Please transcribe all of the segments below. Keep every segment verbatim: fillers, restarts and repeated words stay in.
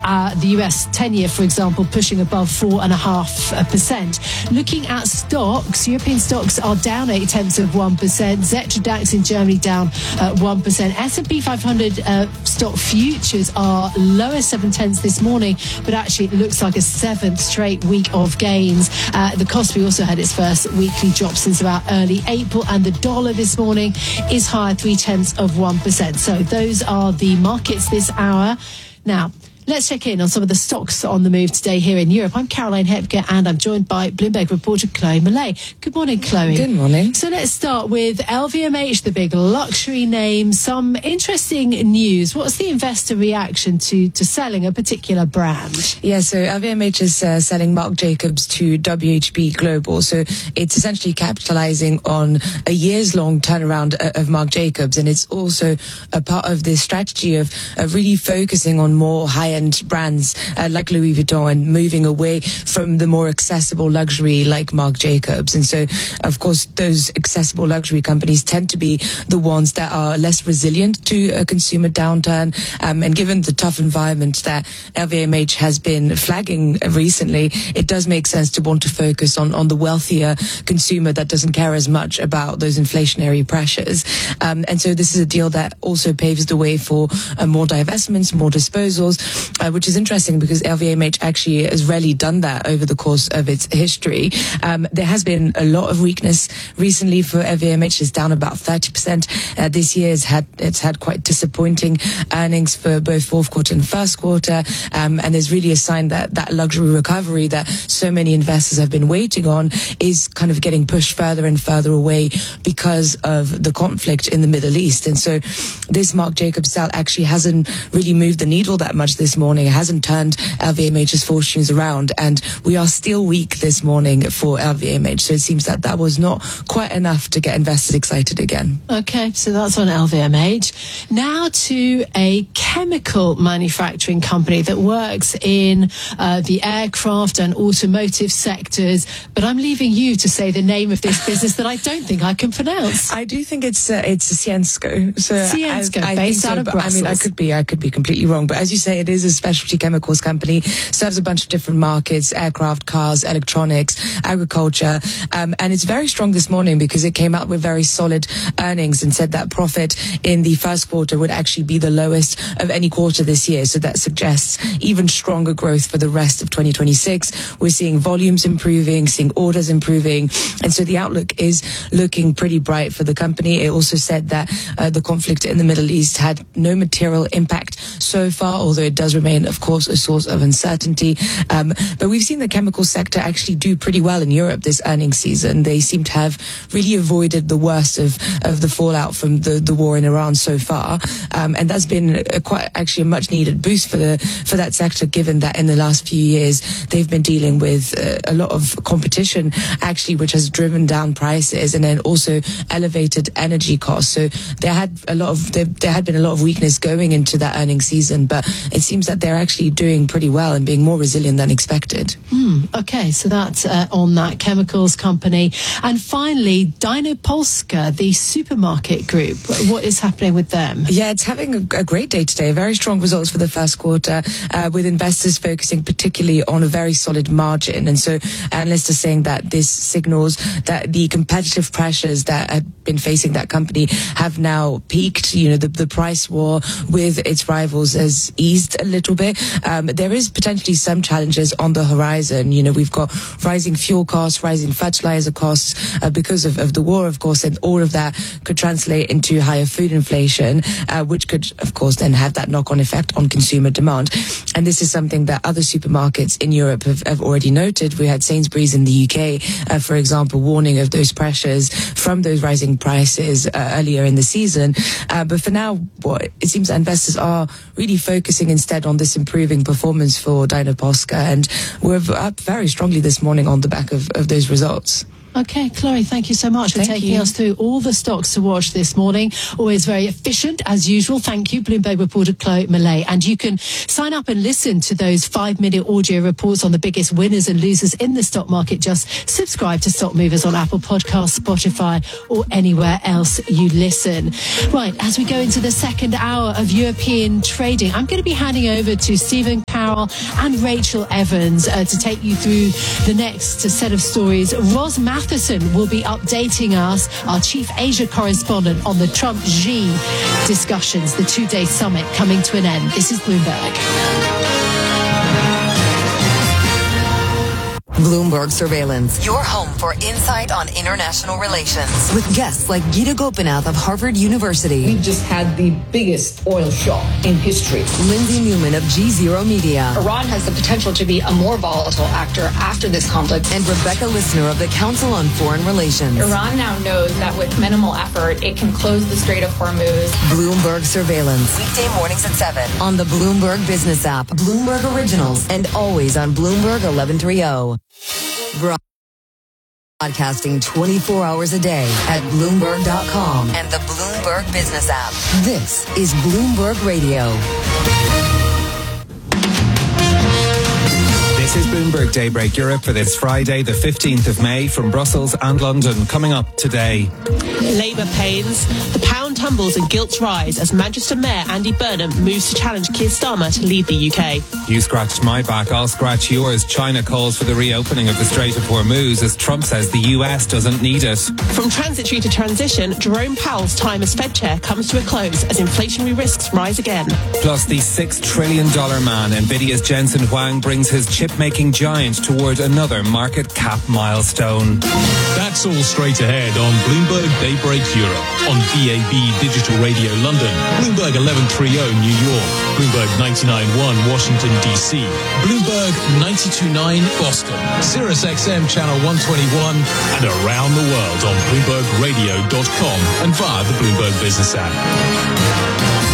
uh, the U S ten-year, for example, pushing above four point five percent. Looking at stocks, European stocks are down eight tenths of one percent. Xetra DAX in Germany down uh, one percent. S and P five hundred uh, stock futures are lower seven tenths this morning, but actually it looks like a seventh straight week of gains. Uh, the Kospi also had its first weekly drop since about early April, and the dollar this morning is higher three tenths of one percent. So those are the markets this hour. Now, let's check in on some of the stocks on the move today here in Europe. I'm Caroline Hepker, and I'm joined by Bloomberg reporter Chloe Millay. Good morning, Chloe. Good morning. So let's start with L V M H, the big luxury name. Some interesting news. What's the investor reaction to, to selling a particular brand? Yeah, so L V M H is uh, selling Marc Jacobs to W H P Global. So it's essentially capitalizing on a years-long turnaround of Marc Jacobs, and it's also a part of this strategy of, of really focusing on more high and brands uh, like Louis Vuitton and moving away from the more accessible luxury like Marc Jacobs. And so, of course, those accessible luxury companies tend to be the ones that are less resilient to a consumer downturn. Um, and given the tough environment that L V M H has been flagging recently, it does make sense to want to focus on, on the wealthier consumer that doesn't care as much about those inflationary pressures. Um, and so this is a deal that also paves the way for uh, more divestments, more disposals. Uh, which is interesting because L V M H actually has rarely done that over the course of its history. Um, there has been a lot of weakness recently for L V M H. It's down about thirty percent. Uh, this year it's had, it's had quite disappointing earnings for both fourth quarter and first quarter. Um, and there's really a sign that that luxury recovery that so many investors have been waiting on is kind of getting pushed further and further away because of the conflict in the Middle East. And so this Marc Jacobs sale actually hasn't really moved the needle that much this morning. It hasn't turned L V M H's fortunes around, and we are still weak this morning for L V M H. So it seems that that was not quite enough to get investors excited again. Okay, so that's on L V M H. Now to a chemical manufacturing company that works in uh, the aircraft and automotive sectors, but I'm leaving you to say the name of this business that I don't think I can pronounce. I do think it's uh, it's Syensqo. So Syensqo, I, I based so, out of Brussels. I mean, I could be I could be completely wrong, but as you say, it is a specialty chemicals company, serves a bunch of different markets: aircraft, cars, electronics, agriculture, um, and it's very strong this morning because it came out with very solid earnings and said that profit in the first quarter would actually be the lowest of any quarter this year. So that suggests even stronger growth for the rest of twenty twenty-six. We're seeing volumes improving, seeing orders improving, and so the outlook is looking pretty bright for the company. It also said that uh, the conflict in the Middle East had no material impact so far, although it does remain, of course, a source of uncertainty. Um, but we've seen the chemical sector actually do pretty well in Europe this earnings season. They seem to have really avoided the worst of, of the fallout from the, the war in Iran so far. Um, and that's been a, quite actually a much needed boost for the for that sector, given that in the last few years they've been dealing with uh, a lot of competition, actually, which has driven down prices and then also elevated energy costs. So there had a lot of there, there had been a lot of weakness going into that earnings season, but it seems that they're actually doing pretty well and being more resilient than expected. Mm, okay, so that's uh, on that chemicals company. And finally, Dynopolska, the supermarket group. What is happening with them? Yeah, it's having a, a great day today. Very strong results for the first quarter, uh, with investors focusing particularly on a very solid margin. And so analysts are saying that this signals that the competitive pressures that had been facing that company have now peaked. You know, the, the price war with its rivals has eased a little bit. Um, there is potentially some challenges on the horizon. You know, we've got rising fuel costs, rising fertilizer costs uh, because of, of the war, of course, and all of that could translate into higher food inflation, uh, which could, of course, then have that knock-on effect on consumer demand. And this is something that other supermarkets in Europe have, have already noted. We had Sainsbury's in the U K, uh, for example, warning of those pressures from those rising prices uh, earlier in the season. Uh, but for now, well, it seems that investors are really focusing instead on this improving performance for Dynopolska, and we're up very strongly this morning on the back of, of those results. Okay, Chloe, thank you so much for Thank taking you. us through all the stocks to watch this morning. Always very efficient, as usual. Thank you, Bloomberg reporter Chloe Millay. And you can sign up and listen to those five-minute audio reports on the biggest winners and losers in the stock market. Just subscribe to Stock Movers on Apple Podcasts, Spotify, or anywhere else you listen. Right, as we go into the second hour of European trading, I'm going to be handing over to Stephen Carroll Carl and Rachel Evans uh, to take you through the next set of stories. Ros Matheson will be updating us, our chief Asia correspondent, on the Trump-Xi discussions, the two-day summit coming to an end. This is Bloomberg. Bloomberg Surveillance, your home for insight on international relations. With guests like Gita Gopinath of Harvard University. We've just had the biggest oil shock in history. Lindsay Newman of G Zero Media. Iran has the potential to be a more volatile actor after this conflict. And Rebecca Lissner of the Council on Foreign Relations. Iran now knows that with minimal effort, it can close the Strait of Hormuz. Bloomberg Surveillance. Weekday mornings at seven on the Bloomberg Business app, Bloomberg Originals, and always on Bloomberg eleven thirty. Broadcasting twenty-four hours a day at Bloomberg dot com and the Bloomberg Business app. This is Bloomberg Radio. This is Bloomberg Daybreak Europe for this Friday, the fifteenth of May, from Brussels and London. Coming up today. Labour pains, the pound tumbles and gilts rise as Manchester Mayor Andy Burnham moves to challenge Keir Starmer to lead the U K. You scratched my back, I'll scratch yours. China calls for the reopening of the Strait of Hormuz as Trump says the U S doesn't need it. From transitory to transition, Jerome Powell's time as Fed chair comes to a close as inflationary risks rise again. Plus, the six trillion dollars man, NVIDIA's Jensen Huang, brings his chip-making giant toward another market cap milestone. That's all straight ahead on Bloomberg Daybreak Europe, on D A B Digital Radio London, Bloomberg eleven thirty New York, Bloomberg ninety-nine point one Washington D C, Bloomberg ninety-two point nine Boston, Sirius X M Channel one twenty-one, and around the world on Bloomberg Radio dot com and via the Bloomberg Business app.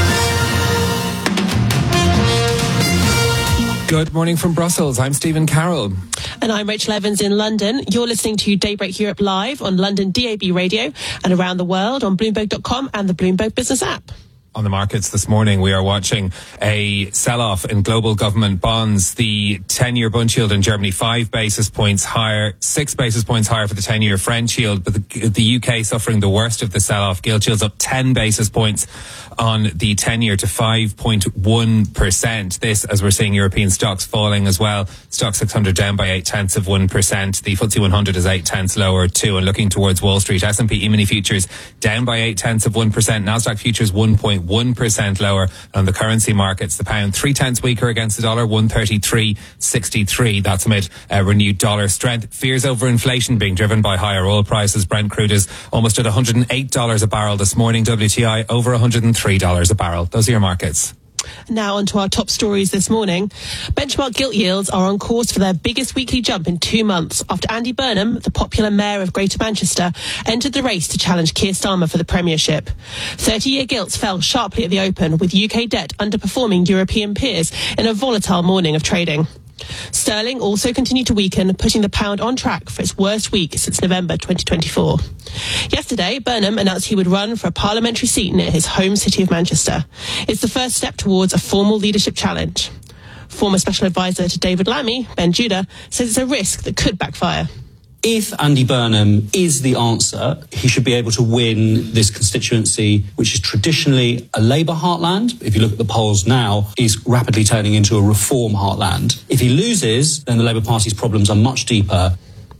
Good morning from Brussels. I'm Stephen Carroll. And I'm Rachel Evans in London. You're listening to Daybreak Europe live on London D A B Radio and around the world on Bloomberg dot com and the Bloomberg Business app. On the markets this morning, we are watching a sell-off in global government bonds. The ten-year bund yield in Germany, five basis points higher, six basis points higher for the ten-year French yield, but the, the U K suffering the worst of the sell-off. Gilt yield's up ten basis points on the ten-year to five point one percent. This, as we're seeing European stocks falling as well. Stock six hundred down by eight tenths of one percent. The F T S E one hundred is eight tenths lower too. And looking towards Wall Street, S and P E-mini futures down by eight tenths of one percent. Nasdaq futures one point one percent lower. On the currency markets, the pound three tenths weaker against the dollar, one thirty-three sixty-three. That's amid uh, renewed dollar strength. Fears over inflation being driven by higher oil prices. Brent crude is almost at one hundred eight dollars a barrel this morning. W T I over one hundred three dollars a barrel. Those are your markets. Now on to our top stories this morning. Benchmark gilt yields are on course for their biggest weekly jump in two months after Andy Burnham, the popular mayor of Greater Manchester, entered the race to challenge Keir Starmer for the premiership. thirty-year gilts fell sharply at the open, with U K debt underperforming European peers in a volatile morning of trading. Sterling also continued to weaken, putting the pound on track for its worst week since November twenty twenty-four. Yesterday, Burnham announced he would run for a parliamentary seat near his home city of Manchester. It's the first step towards a formal leadership challenge. Former Special Advisor to David Lammy, Ben Judah, says it's a risk that could backfire. If Andy Burnham is the answer, he should be able to win this constituency, which is traditionally a Labour heartland. If you look at the polls now, he's rapidly turning into a Reform heartland. If he loses, then the Labour Party's problems are much deeper.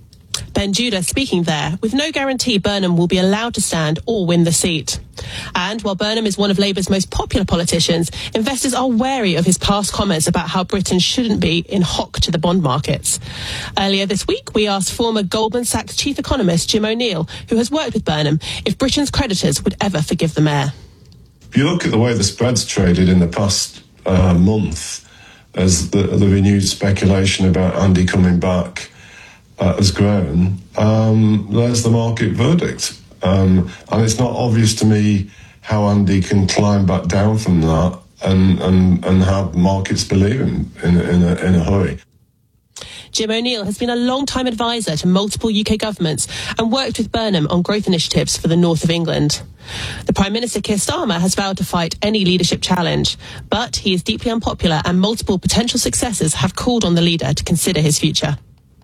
Ben Judah speaking there, with no guarantee Burnham will be allowed to stand or win the seat. And while Burnham is one of Labour's most popular politicians, investors are wary of his past comments about how Britain shouldn't be in hock to the bond markets. Earlier this week, we asked former Goldman Sachs chief economist Jim O'Neill, who has worked with Burnham, if Britain's creditors would ever forgive the mayor. If you look at the way the spreads traded in the past uh, month, as the, the renewed speculation about Andy coming back Uh, has grown, um, there's the market verdict. Um, and it's not obvious to me how Andy can climb back down from that and, and, and have markets believe him in, in, a, in a hurry. Jim O'Neill has been a long-time advisor to multiple U K governments and worked with Burnham on growth initiatives for the north of England. The Prime Minister Keir Starmer has vowed to fight any leadership challenge, but he is deeply unpopular and multiple potential successors have called on the leader to consider his future.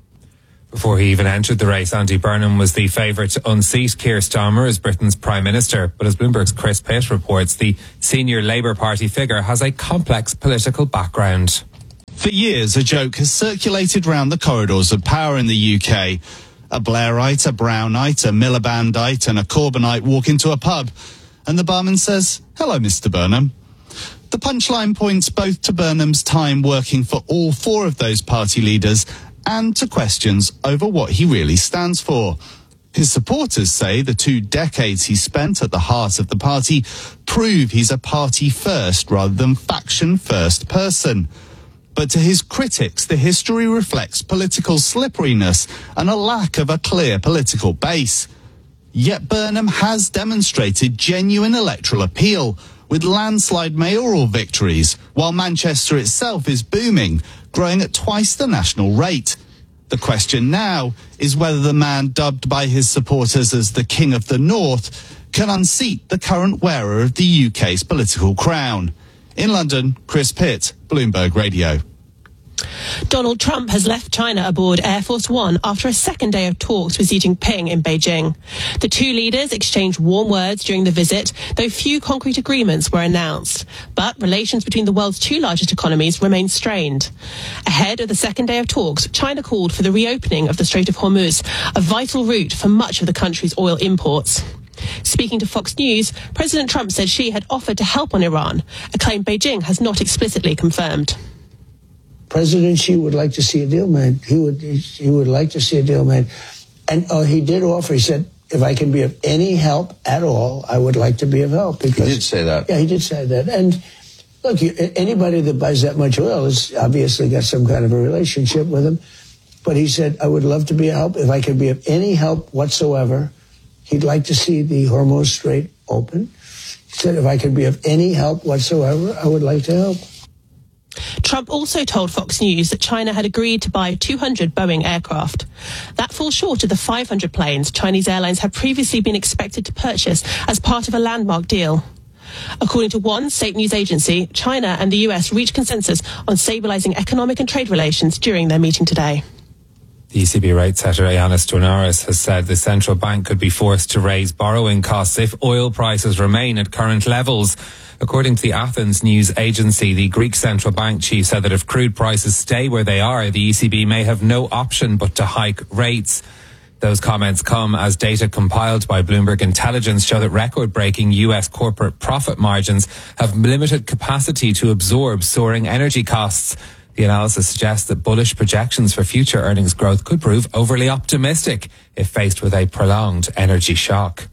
Before he even entered the race, Andy Burnham was the favourite to unseat Keir Starmer as Britain's Prime Minister. But as Bloomberg's Chris Pitt reports, the senior Labour Party figure has a complex political background. For years, a joke has circulated round the corridors of power in the U K. A Blairite, a Brownite, a Milibandite and a Corbynite walk into a pub, and the barman says, "Hello, Mister Burnham." The punchline points both to Burnham's time working for all four of those party leaders and to questions over what he really stands for. His supporters say the two decades he spent at the heart of the party prove he's a party-first rather than faction-first person. But to his critics, the history reflects political slipperiness and a lack of a clear political base. Yet Burnham has demonstrated genuine electoral appeal, with landslide mayoral victories, while Manchester itself is booming, growing at twice the national rate. The question now is whether the man dubbed by his supporters as the King of the North can unseat the current wearer of the U K's political crown. In London, Chris Pitt, Bloomberg Radio. Donald Trump has left China aboard Air Force One after a second day of talks with Xi Jinping in Beijing. The two leaders exchanged warm words during the visit, though few concrete agreements were announced. But relations between the world's two largest economies remain strained. Ahead of the second day of talks, China called for the reopening of the Strait of Hormuz, a vital route for much of the country's oil imports. Speaking to Fox News, President Trump said Xi had offered to help on Iran, a claim Beijing has not explicitly confirmed. President Xi would like to see a deal made. He would he would like to see a deal made. And uh, he did offer, he said, if I can be of any help at all, I would like to be of help. Because, he did say that. Yeah, he did say that. And look, you, anybody that buys that much oil has obviously got some kind of a relationship with him. But he said, I would love to be a help. If I can be of any help whatsoever, he'd like to see the Hormuz Strait open. He said, if I could be of any help whatsoever, I would like to help. Trump also told Fox News that China had agreed to buy two hundred Boeing aircraft. That falls short of the five hundred planes Chinese airlines had previously been expected to purchase as part of a landmark deal. According to one state news agency, China and the U S reached consensus on stabilizing economic and trade relations during their meeting today. The E C B rate setter Ioannis Tournaris has said the central bank could be forced to raise borrowing costs if oil prices remain at current levels. According to the Athens news agency, the Greek central bank chief said that if crude prices stay where they are, the E C B may have no option but to hike rates. Those comments come as data compiled by Bloomberg Intelligence show that record-breaking U S corporate profit margins have limited capacity to absorb soaring energy costs. The analysis suggests that bullish projections for future earnings growth could prove overly optimistic if faced with a prolonged energy shock.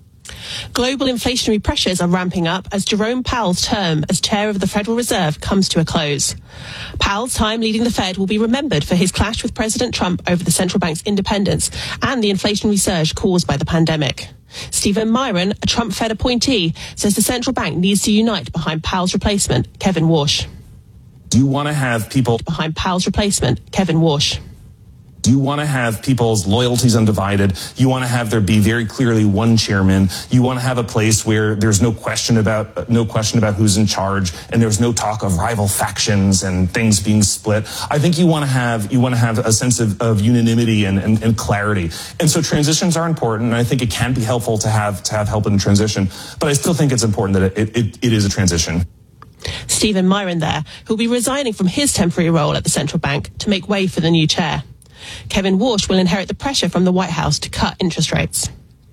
Global inflationary pressures are ramping up as Jerome Powell's term as chair of the Federal Reserve comes to a close. Powell's time leading the Fed will be remembered for his clash with President Trump over the central bank's independence and the inflationary surge caused by the pandemic. Stephen Myron, a Trump Fed appointee, says the central bank needs to unite behind Powell's replacement, Kevin Warsh. Do you want to have people behind Powell's replacement, Kevin Warsh? Do you want to have people's loyalties undivided? You want to have there be very clearly one chairman. You want to have a place where there's no question about no question about who's in charge, and there's no talk of rival factions and things being split. I think you want to have you want to have a sense of, of unanimity and, and, and clarity. And so transitions are important, and I think it can be helpful to have to have help in transition. But I still think it's important that it it, it is a transition. Stephen Myron there, who will be resigning from his temporary role at the central bank to make way for the new chair. Kevin Warsh will inherit the pressure from the White House to cut interest rates.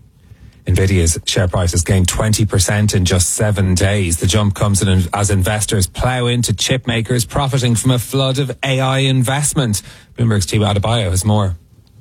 Nvidia's share price has gained twenty percent in just seven days. The jump comes in as investors plough into chip makers profiting from a flood of A I investment. Bloomberg's Tiwa Adebayo has more.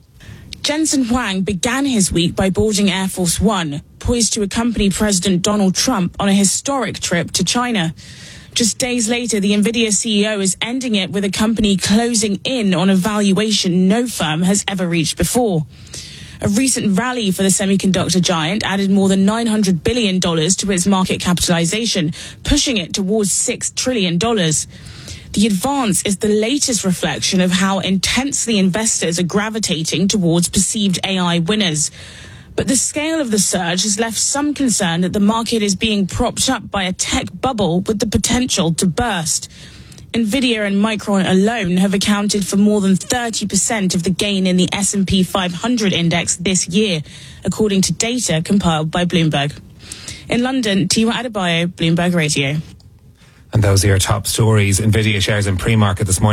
Jensen Huang began his week by boarding Air Force One, poised to accompany President Donald Trump on a historic trip to China. Just days later, the Nvidia C E O is ending it with a company closing in on a valuation no firm has ever reached before. A recent rally for the semiconductor giant added more than nine hundred billion dollars to its market capitalization, pushing it towards six trillion dollars. The advance is the latest reflection of how intensely investors are gravitating towards perceived A I winners. But the scale of the surge has left some concern that the market is being propped up by a tech bubble with the potential to burst. Nvidia and Micron alone have accounted for more than thirty percent of the gain in the S and P five hundred index this year, according to data compiled by Bloomberg. In London, Tiwa Adebayo, Bloomberg Radio. And those are your top stories. Nvidia shares in pre-market this morning.